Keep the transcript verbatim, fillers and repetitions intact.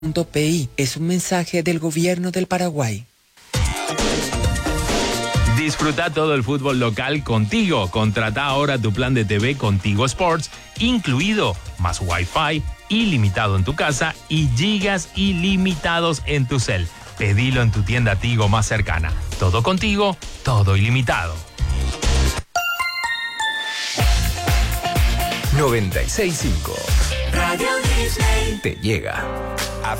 .pi es un mensaje del gobierno del Paraguay. Disfruta todo el fútbol local contigo. Contrata ahora tu plan de T V Contigo Sports, incluido más Wi-Fi ilimitado en tu casa y gigas ilimitados en tu cel. Pedilo en tu tienda Tigo más cercana. Todo contigo, todo ilimitado. noventa y seis punto cinco Radio Disney te llega.